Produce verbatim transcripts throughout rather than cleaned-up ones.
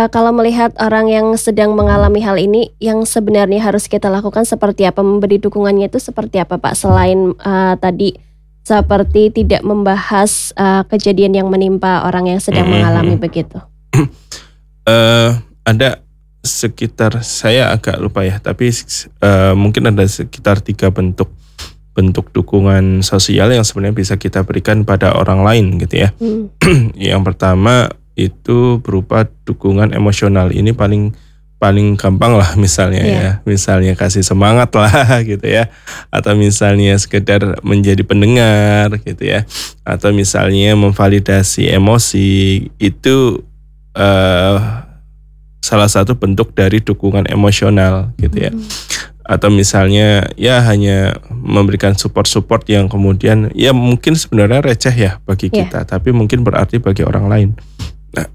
eee, kalau melihat orang yang sedang mengalami hal ini, yang sebenarnya harus kita lakukan seperti apa? Memberi dukungannya itu seperti apa, Pak? Selain, eee, tadi seperti tidak membahas, eee, kejadian yang menimpa orang yang sedang Mhm mhm. mengalami begitu. Eee, ada sekitar saya agak lupa ya, tapi s eee, mungkin ada sekitar tiga bentuk bentuk dukungan sosial yang sebenarnya bisa kita berikan pada orang lain gitu ya. Mmm. Yang pertama itu berupa dukungan emosional, ini paling paling gampang lah misalnya ya, Iya. misalnya kasih semangat lah gitu ya, atau misalnya sekedar menjadi pendengar gitu ya, atau misalnya memvalidasi emosi, itu, eee, salah satu bentuk dari dukungan emosional gitu ya. Mhm. Atau misalnya ya hanya memberikan support-support yang kemudian ya mungkin sebenarnya receh ya bagi Iya. kita, tapi mungkin berarti bagi orang lain. Nah,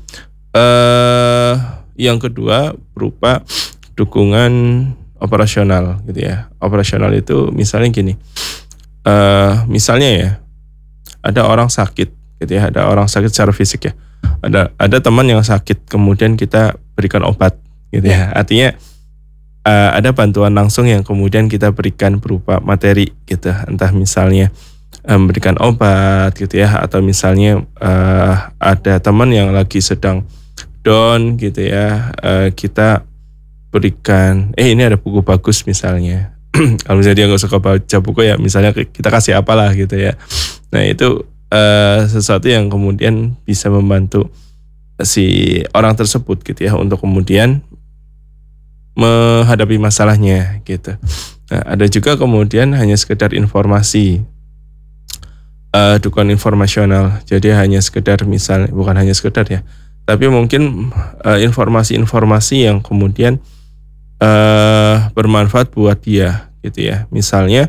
eee, yang kedua berupa dukungan operasional gitu ya. Operasional itu misalnya gini, eee, misalnya ya, ada orang sakit gitu ya, ada orang sakit secara fisik ya. Ada ada teman yang sakit kemudian kita berikan obat gitu Iya. ya. Artinya, eee, ada bantuan langsung yang kemudian kita berikan berupa materi gitu, entah misalnya, eee, memberikan obat gitu ya, atau misalnya, eee, ada teman yang lagi sedang down gitu ya, eee, kita berikan, "Eh, ini ada buku bagus," misalnya. Kalau misalnya dia nggak suka baca buku ya misalnya kita kasih apalah gitu ya. Nah itu, eee, sesuatu yang kemudian bisa membantu si orang tersebut gitu ya untuk kemudian menghadapi masalahnya gitu. Nah, ada juga kemudian hanya sekedar informasi, eee, dukungan informasional. Jadi hanya sekedar misal bukan hanya sekedar ya, tapi mungkin, eee, informasi-informasi yang kemudian, eee, bermanfaat buat dia gitu ya. Misalnya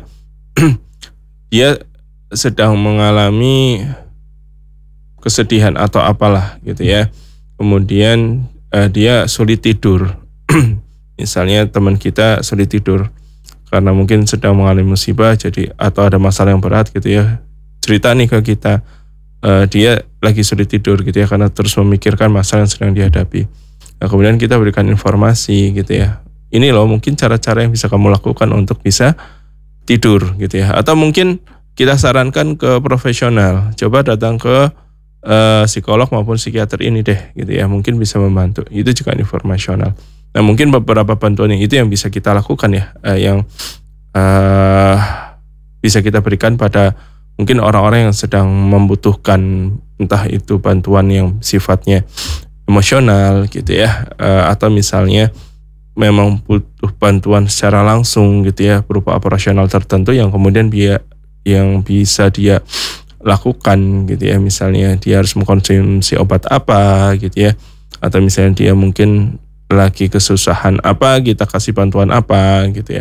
dia sedang mengalami kesedihan atau apalah gitu ya, kemudian, eee, dia sulit tidur. Misalnya teman kita sulit tidur karena mungkin sedang mengalami musibah jadi atau ada masalah yang berat gitu ya, cerita nih ke kita, eee, dia lagi sulit tidur gitu ya karena terus memikirkan masalah yang sedang dihadapi. Nah kemudian kita berikan informasi gitu ya, "Ini loh mungkin cara-cara yang bisa kamu lakukan untuk bisa tidur," gitu ya. Atau mungkin kita sarankan ke profesional, "Coba datang ke, eee, psikolog maupun psikiater ini deh," gitu ya, mungkin bisa membantu. Itu juga informasional. Nah mungkin beberapa bantuan yang itu yang bisa kita lakukan ya, eee, yang, eee, bisa kita berikan pada mungkin orang-orang yang sedang membutuhkan entah itu bantuan yang sifatnya emosional gitu ya, eee, atau misalnya memang butuh bantuan secara langsung gitu ya berupa operasional tertentu yang kemudian dia yang bisa dia lakukan gitu ya. Misalnya dia harus mengkonsumsi obat apa gitu ya, atau misalnya dia mungkin lagi kesusahan apa, kita kasih bantuan apa gitu ya.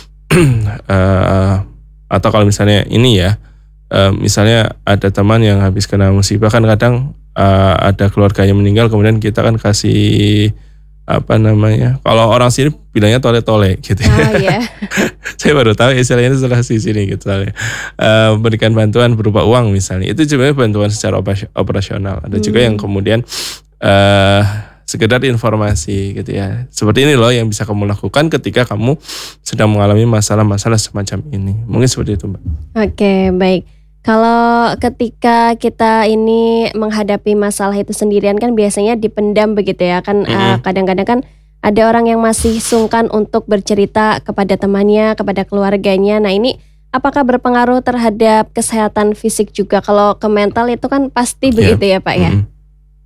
Eee, atau kalau misalnya ini ya, eee, misalnya ada teman yang habis kena musibah kan kadang, eee, ada keluarganya meninggal kemudian kita kan kasih apa namanya, kalau orang sini bilangnya tole-tole gitu ya. Oh iya. Saya baru tahu istilahnya itu setelah di sini gitu soalnya. Eee, memberikan bantuan berupa uang misalnya, itu sebenarnya bantuan secara opas operasional. Ada juga yang Mmm. kemudian, eee, sekedar informasi gitu ya. Seperti ini loh yang bisa kamu lakukan ketika kamu sedang mengalami masalah-masalah semacam ini. Mungkin seperti itu, Mbak. Oke, baik. Kalau ketika kita ini menghadapi masalah itu sendirian kan biasanya dipendam begitu ya kan, eee, Mhm. kadang-kadang kan ada orang yang masih sungkan untuk bercerita kepada temannya, kepada keluarganya. Nah ini apakah berpengaruh terhadap kesehatan fisik juga? Kalau ke mental itu kan pasti Iya, begitu ya, Pak, ya? mhm.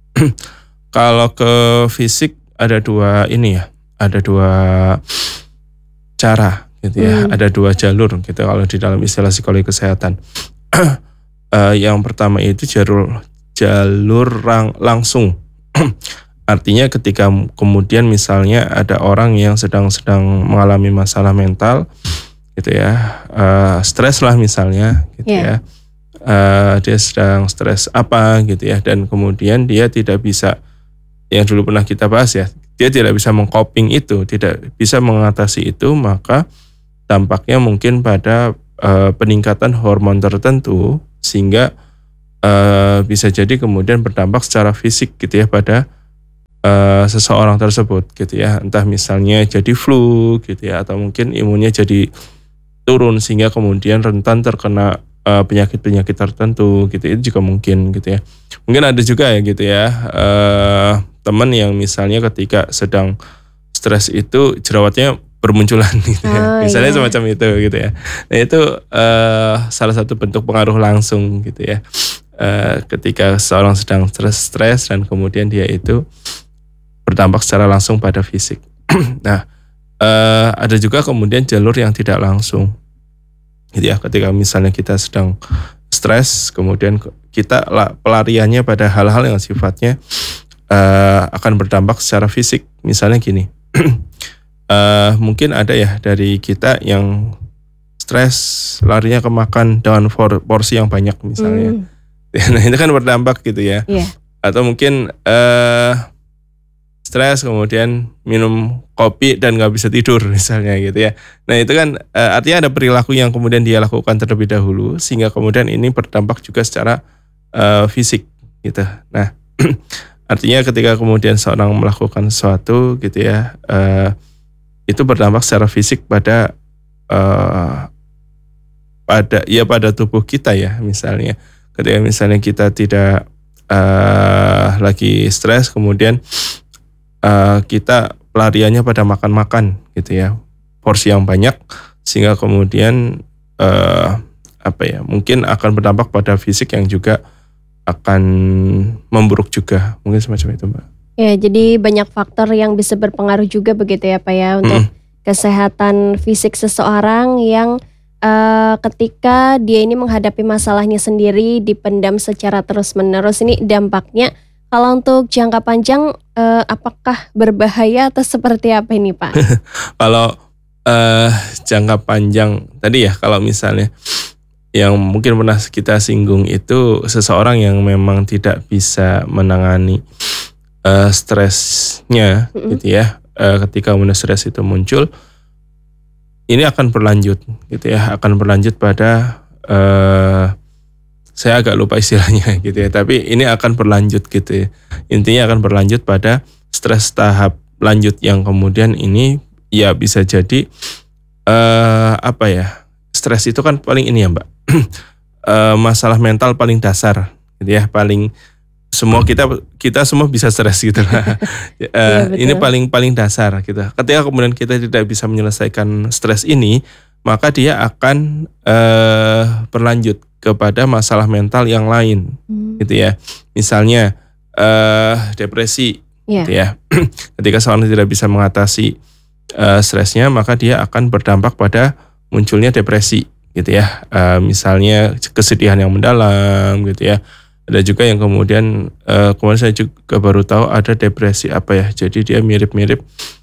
Kalau ke fisik ada dua ini ya, ada dua cara gitu ya, Mmm. ada dua jalur gitu kalau di dalam istilah psikologi kesehatan. Eee, yang pertama itu jalur jalur rang langsung. Artinya ketika kemudian misalnya ada orang yang sedang sedang mengalami masalah mental gitu ya, eee, stres lah misalnya gitu Iya. ya, eee, dia sedang stres apa gitu ya dan kemudian dia tidak bisa yang dulu pernah kita bahas ya, dia tidak bisa meng-coping itu, tidak bisa mengatasi itu, maka dampaknya mungkin pada, eee, peningkatan hormon tertentu sehingga, eee, bisa jadi kemudian berdampak secara fisik gitu ya pada uh, seseorang tersebut gitu ya. Entah misalnya jadi flu gitu ya, atau mungkin imunnya jadi turun sehingga kemudian rentan terkena uh, penyakit-penyakit tertentu gitu. Itu juga mungkin gitu ya. Mungkin ada juga ya gitu ya, uh, teman yang misalnya ketika sedang stres itu jerawatnya bermunculan gitu ya. Oh, Misalnya iya. semacam itu gitu ya. Nah itu uh, salah satu bentuk pengaruh langsung gitu ya. Uh, ketika seorang sedang stres-stres dan kemudian dia itu berdampak secara langsung pada fisik. Nah, uh, ada juga kemudian jalur yang tidak langsung. Gitu ya, ketika misalnya kita sedang stres, kemudian kita pelariannya pada hal-hal yang sifatnya uh, akan berdampak secara fisik. Misalnya gini. Uh, mungkin ada ya dari kita yang stres larinya ke makan dengan porsi yang banyak misalnya. Mm. Nah itu kan berdampak gitu ya. Yeah. Atau mungkin uh, stres kemudian minum kopi dan gak bisa tidur misalnya gitu ya. Nah itu kan uh, artinya ada perilaku yang kemudian dia lakukan terlebih dahulu sehingga kemudian ini berdampak juga secara uh, fisik gitu. Nah artinya ketika kemudian seorang melakukan sesuatu gitu ya, uh, itu berdampak secara fisik pada uh, pada ya pada tubuh kita ya. Misalnya ketika misalnya kita tidak uh, lagi stres, kemudian uh, kita pelariannya pada makan-makan gitu ya, porsi yang banyak sehingga kemudian uh, apa ya mungkin akan berdampak pada fisik yang juga akan memburuk juga, mungkin semacam itu Mbak. Ya, jadi banyak faktor yang bisa berpengaruh juga begitu ya Pak ya untuk mm. kesehatan fisik seseorang yang uh, ketika dia ini menghadapi masalahnya sendiri dipendam secara terus-menerus, ini dampaknya kalau untuk jangka panjang uh, apakah berbahaya atau seperti apa ini Pak? Kalau uh, jangka panjang tadi ya, kalau misalnya yang mungkin pernah kita singgung itu seseorang yang memang tidak bisa menangani Uh, stresnya mm-hmm. gitu ya, uh, ketika kemudian stres itu muncul, ini akan berlanjut gitu ya, akan berlanjut pada uh, saya agak lupa istilahnya gitu ya, tapi ini akan berlanjut gitu ya. Intinya akan berlanjut pada stres tahap lanjut yang kemudian ini ya bisa jadi uh, apa ya, stres itu kan paling ini ya Mbak, uh, masalah mental paling dasar gitu ya, paling semua kita kita semua bisa stres gitu lah. uh, ya, ini paling paling dasar gitu. Ketika kemudian kita tidak bisa menyelesaikan stres ini, maka dia akan uh, berlanjut kepada masalah mental yang lain, hmm. gitu ya. Misalnya uh, depresi, yeah. gitu ya. Ketika seorang tidak bisa mengatasi uh, stresnya, maka dia akan berdampak pada munculnya depresi, gitu ya. Uh, misalnya kesedihan yang mendalam, gitu ya. Ada juga yang kemudian uh, kemarin saya juga baru tahu ada depresi apa ya. Jadi dia mirip-mirip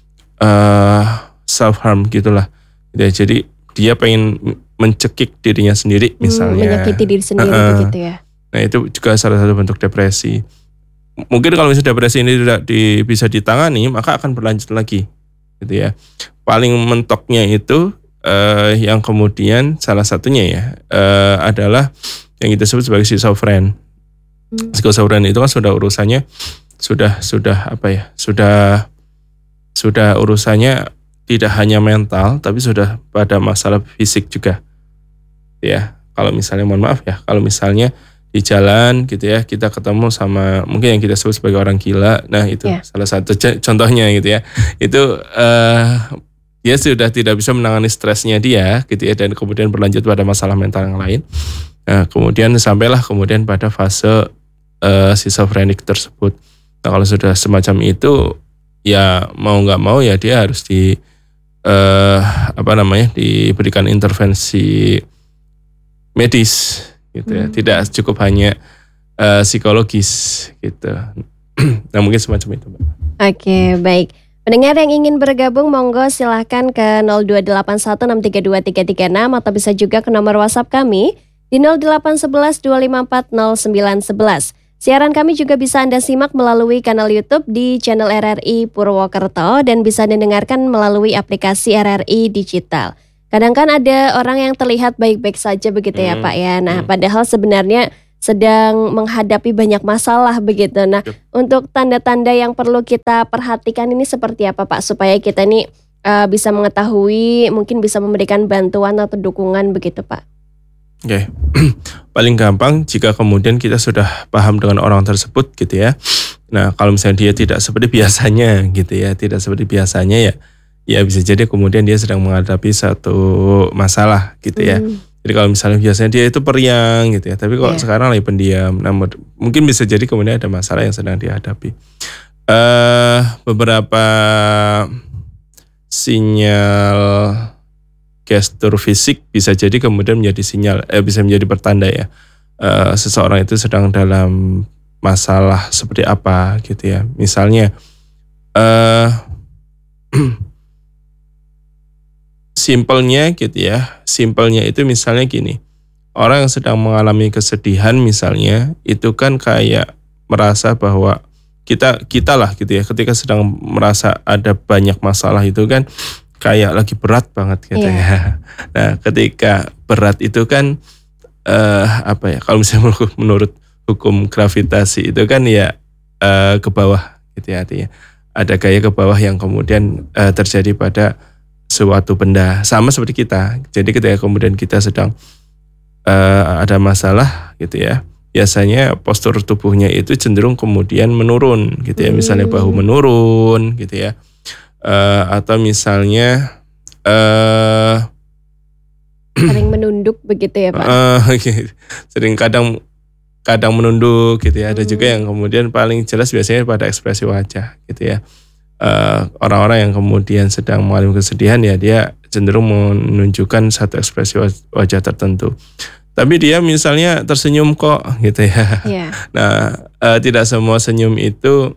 uh, self harm gitulah. Jadi dia pengen mencekik dirinya sendiri misalnya. Hmm, menyakiti diri sendiri uh-uh. begitu ya. Nah itu juga salah satu bentuk depresi. Mungkin kalau misalnya depresi ini tidak di, bisa ditangani, maka akan berlanjut lagi, gitu ya. Paling mentoknya itu uh, yang kemudian salah satunya ya uh, adalah yang kita sebut sebagai schizofren. Hmm. Schizofren itu kan sudah urusannya sudah sudah apa ya sudah sudah urusannya tidak hanya mental tapi sudah pada masalah fisik juga ya. Kalau misalnya mohon maaf ya kalau misalnya di jalan gitu ya kita ketemu sama mungkin yang kita sebut sebagai orang gila, nah itu yeah. salah satu c- contohnya gitu ya, itu uh, dia sudah tidak bisa menangani stresnya dia gitu ya dan kemudian berlanjut pada masalah mental yang lain. Nah, kemudian sampailah kemudian pada fase uh, schizofrenik tersebut. Nah, kalau sudah semacam itu, ya mau nggak mau ya dia harus di uh, apa namanya diberikan intervensi medis, gitu ya. Hmm. Tidak cukup hanya uh, psikologis, gitu. Nah mungkin semacam itu, Mbak. Oke, baik. Pendengar yang ingin bergabung, monggo silahkan ke nol dua delapan satu enam tiga dua tiga tiga enam atau bisa juga ke nomor WhatsApp kami di nol delapan satu satu dua lima empat nol sembilan satu satu. Siaran kami juga bisa Anda simak melalui kanal YouTube di channel R R I Purwokerto dan bisa didengarkan melalui aplikasi R R I Digital. Kadang kan ada orang yang terlihat baik-baik saja begitu ya hmm. Pak ya. Nah hmm. padahal sebenarnya sedang menghadapi banyak masalah begitu. Nah, Yap. untuk tanda-tanda yang perlu kita perhatikan ini seperti apa Pak? Supaya kita ini uh, bisa mengetahui, mungkin bisa memberikan bantuan atau dukungan begitu Pak. Oke, paling gampang jika kemudian kita sudah paham dengan orang tersebut gitu ya. Nah, kalau misalnya dia tidak seperti biasanya gitu ya, tidak seperti biasanya ya, ya bisa jadi kemudian dia sedang menghadapi satu masalah gitu ya. Hmm. Jadi kalau misalnya biasanya dia itu periang gitu ya, tapi kok Iya. sekarang lagi pendiam, nah, mungkin bisa jadi kemudian ada masalah yang sedang dihadapi. Eh, beberapa sinyal gestur fisik bisa jadi kemudian menjadi sinyal, eh, bisa menjadi pertanda ya, eh, seseorang itu sedang dalam masalah seperti apa gitu ya. Misalnya, eh, simpelnya gitu ya, simpelnya itu misalnya gini, orang yang sedang mengalami kesedihan misalnya, itu kan kayak merasa bahwa kita kita lah gitu ya, ketika sedang merasa ada banyak masalah itu kan kayak lagi berat banget gitu Iya. ya. Nah, ketika berat itu kan eh, apa ya? Kalau misalnya menurut hukum gravitasi itu kan ya eh, ke bawah gitu ya artinya. Ada gaya ke bawah yang kemudian eh, terjadi pada suatu benda. Sama seperti kita. Jadi ketika kemudian kita sedang eh, ada masalah gitu ya, biasanya postur tubuhnya itu cenderung kemudian menurun gitu ya. Misalnya bahu Hmm. menurun gitu ya. Eh, atau misalnya eh Sering menunduk begitu ya Pak. eh, gitu. sering kadang kadang menunduk gitu ya. Ada juga Hmm. yang kemudian paling jelas biasanya pada ekspresi wajah gitu ya. Eh, orang-orang yang kemudian sedang mengalami kesedihan ya dia cenderung menunjukkan satu ekspresi wajah tertentu. Tapi dia misalnya tersenyum kok gitu ya. Iya. Nah, eh, tidak semua senyum itu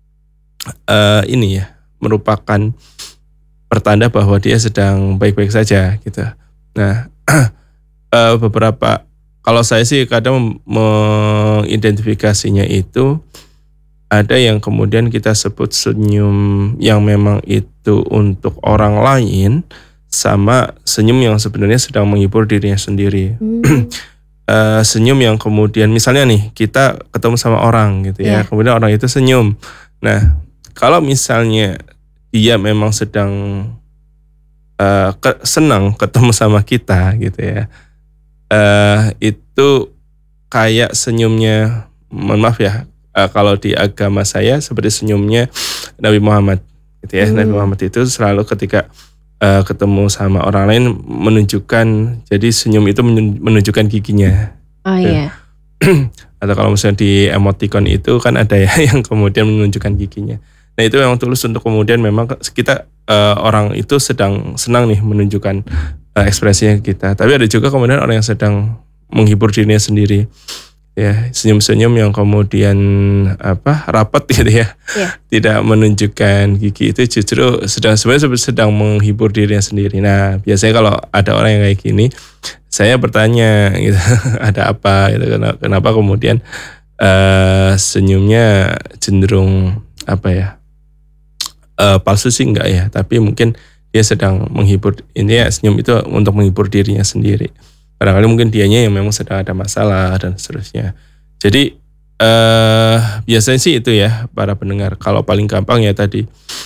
eh, ini ya merupakan pertanda bahwa dia sedang baik-baik saja gitu. Nah, eh, beberapa kalau saya sih kadang mengidentifikasinya itu ada yang kemudian kita sebut senyum yang memang itu untuk orang lain sama senyum yang sebenarnya sedang menghibur dirinya sendiri. Hmm. Eh, senyum yang kemudian misalnya nih kita ketemu sama orang gitu ya, Iya. kemudian orang itu senyum. Nah, kalau misalnya dia memang sedang uh, ke, senang ketemu sama kita gitu ya, uh, itu kayak senyumnya, mohon maaf ya, uh, kalau di agama saya seperti senyumnya Nabi Muhammad gitu ya. Hmm. Nabi Muhammad itu selalu ketika uh, ketemu sama orang lain menunjukkan, jadi senyum itu menunjukkan giginya. Oh iya. Atau kalau misalnya di emoticon itu kan ada ya yang kemudian menunjukkan giginya. Nah itu yang tulus untuk kemudian memang kita uh, orang itu sedang senang nih menunjukkan uh, ekspresinya kita. Tapi ada juga kemudian orang yang sedang menghibur dirinya sendiri. Ya, senyum-senyum yang kemudian apa rapat gitu ya. Yeah. Tidak menunjukkan gigi itu justru sedang sebenarnya sedang menghibur dirinya sendiri. Nah, biasanya kalau ada orang yang kayak gini, saya bertanya gitu, ada apa gitu, kenapa kemudian uh, senyumnya cenderung apa ya? Uh, palsu sih enggak ya, tapi mungkin dia sedang menghibur, ini ya senyum itu untuk menghibur dirinya sendiri. Barangkali mungkin dianya yang memang sedang ada masalah dan seterusnya. Jadi uh, biasanya sih itu ya para pendengar. Kalau paling gampang ya tadi,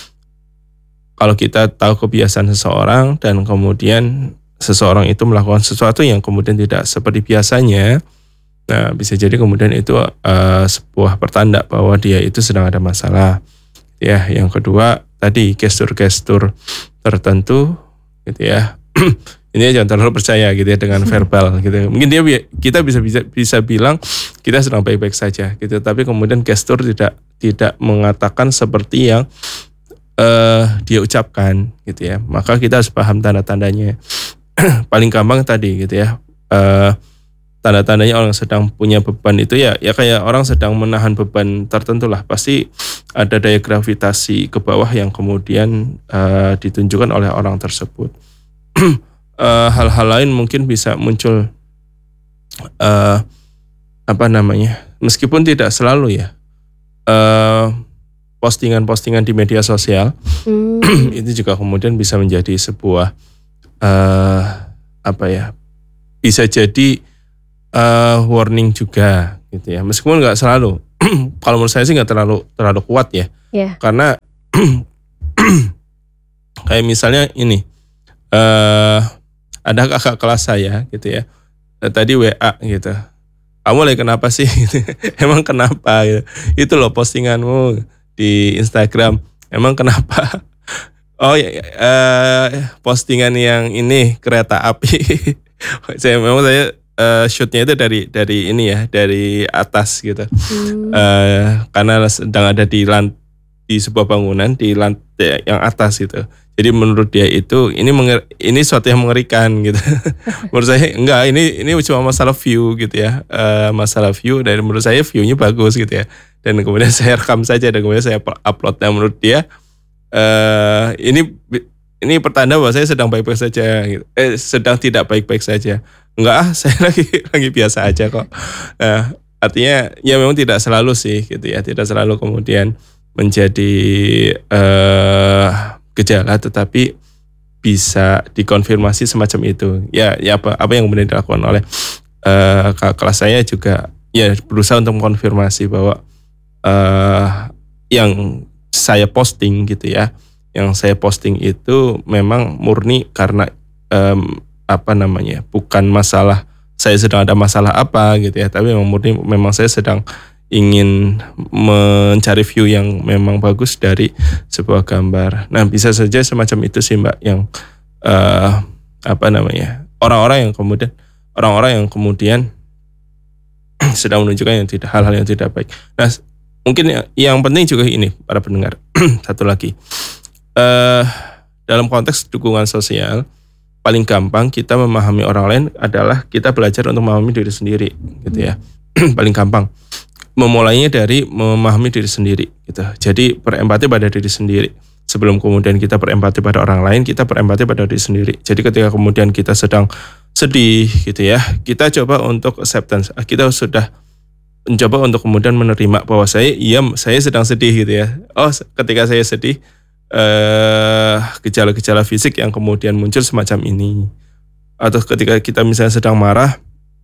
kalau kita tahu kebiasaan seseorang dan kemudian seseorang itu melakukan sesuatu yang kemudian tidak seperti biasanya, nah bisa jadi kemudian itu uh, sebuah pertanda bahwa dia itu sedang ada masalah. Ya, yang kedua tadi gestur-gestur tertentu gitu ya. Ini jangan terlalu percaya gitu ya dengan verbal gitu. Mungkin dia kita bisa bisa bisa bilang kita sedang baik-baik saja gitu, tapi kemudian gestur tidak tidak mengatakan seperti yang uh, dia ucapkan gitu ya. Maka kita harus paham tanda-tandanya. Paling gampang tadi gitu ya. Uh, tanda-tandanya orang sedang punya beban itu ya ya kayak orang sedang menahan beban tertentu lah, pasti ada daya gravitasi ke bawah yang kemudian uh, ditunjukkan oleh orang tersebut. uh, hal-hal lain mungkin bisa muncul uh, apa namanya, meskipun tidak selalu ya, uh, postingan-postingan di media sosial Hmm. itu juga kemudian bisa menjadi sebuah uh, apa ya, bisa jadi uh, warning juga gitu ya. Meskipun nggak selalu. Kalau menurut saya sih nggak terlalu terlalu kuat ya. Yeah. Karena kayak misalnya ini uh, ada kakak kelas saya gitu ya. Tadi W A gitu. Kamu lagi kenapa sih? Emang kenapa? Gitu. Itu loh postinganmu di Instagram. Emang kenapa? Oh ya, uh, postingan yang ini kereta api. saya memang saya uh, shootnya itu dari dari ini ya, dari atas gitu. Hmm. Uh, karena sedang ada di lant di sebuah bangunan di lantai yang atas gitu. Jadi menurut dia itu ini menger, ini suatu yang mengerikan gitu. Menurut saya enggak, ini ini cuma masalah view gitu ya. Uh, masalah view, dan menurut saya view-nya bagus gitu ya. Dan kemudian saya rekam saja dan kemudian saya upload. Dan menurut dia uh, ini ini pertanda bahwa saya sedang baik-baik saja gitu. Eh sedang tidak baik-baik saja. Enggak ah, saya lagi lagi biasa aja kok. Nah, artinya ya memang tidak selalu sih gitu ya. Tidak selalu kemudian menjadi uh, gejala, tetapi bisa dikonfirmasi semacam itu. Ya, ya apa apa yang kemudian dilakukan oleh uh, kakak kelas saya juga ya berusaha untuk mengkonfirmasi bahwa uh, yang saya posting gitu ya, yang saya posting itu memang murni karena um, apa namanya, bukan masalah saya sedang ada masalah apa gitu ya, tapi memang murni memang saya sedang ingin mencari view yang memang bagus dari sebuah gambar. Nah, bisa saja semacam itu sih Mbak, yang uh, apa namanya, orang-orang yang kemudian orang-orang yang kemudian sedang menunjukkan yang tidak hal-hal yang tidak baik. Nah, mungkin yang, yang penting juga ini para pendengar, satu lagi, uh, dalam konteks dukungan sosial, paling gampang kita memahami orang lain adalah kita belajar untuk memahami diri sendiri, gitu ya. Paling gampang. Memulainya dari memahami diri sendiri gitu. Jadi berempati pada diri sendiri. Sebelum kemudian kita berempati pada orang lain, kita berempati pada diri sendiri. Jadi ketika kemudian kita sedang sedih gitu ya, kita coba untuk acceptance. Kita sudah mencoba untuk kemudian menerima bahwa saya iya saya sedang sedih gitu ya. Oh, ketika saya sedih eh, gejala-gejala fisik yang kemudian muncul semacam ini. Atau ketika kita misalnya sedang marah,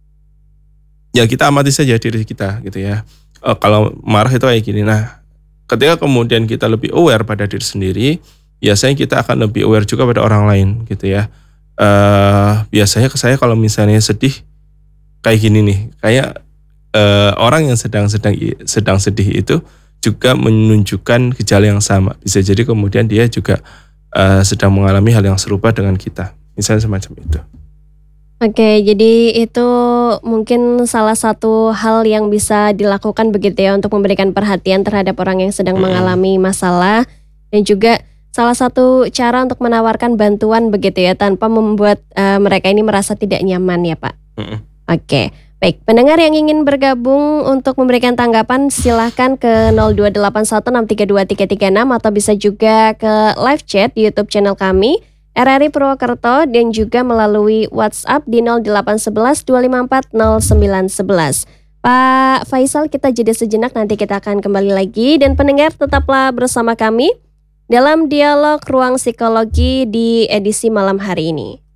ya kita amati saja diri kita gitu ya. Uh, kalau marah itu kayak gini. Nah, ketika kemudian kita lebih aware pada diri sendiri, biasanya kita akan lebih aware juga pada orang lain gitu ya. Uh, biasanya ke saya kalau misalnya sedih kayak gini nih, kayak uh, orang yang sedang sedang sedang sedih itu juga menunjukkan gejala yang sama. Bisa jadi kemudian dia juga uh, sedang mengalami hal yang serupa dengan kita. Misalnya semacam itu. Oke, jadi itu mungkin salah satu hal yang bisa dilakukan begitu ya, untuk memberikan perhatian terhadap orang yang sedang hmm. mengalami masalah, dan juga salah satu cara untuk menawarkan bantuan begitu ya, tanpa membuat uh, mereka ini merasa tidak nyaman ya Pak. Hmm. Oke, baik, pendengar yang ingin bergabung untuk memberikan tanggapan silahkan ke nol dua delapan satu enam tiga dua tiga tiga enam atau bisa juga ke live chat di YouTube channel kami R R I Purwokerto, dan juga melalui WhatsApp di nol delapan satu satu dua lima empat nol sembilan satu satu. Pak Faisal, kita jeda sejenak, nanti kita akan kembali lagi, dan pendengar tetaplah bersama kami dalam dialog Ruang Psikologi di edisi malam hari ini.